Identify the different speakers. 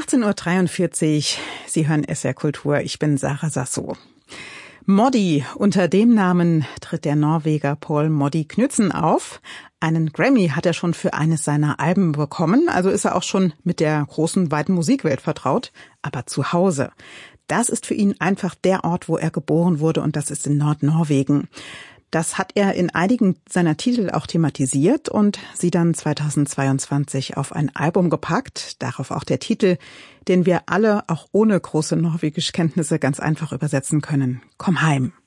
Speaker 1: 18:43 Uhr. Sie hören SR Kultur. Ich bin Sarah Sasso. Moddi, unter dem Namen tritt der Norweger Pål Moddi Knudsen auf. Einen Grammy hat er schon für eines seiner Alben bekommen, also ist er auch schon mit der großen, weiten Musikwelt vertraut. Aber zu Hause, das ist für ihn einfach der Ort, wo er geboren wurde, und das ist in Nordnorwegen. Das hat er in einigen seiner Titel auch thematisiert und sie dann 2022 auf ein Album gepackt. Darauf auch der Titel, den wir alle auch ohne große Norwegischkenntnisse ganz einfach übersetzen können. Komm heim.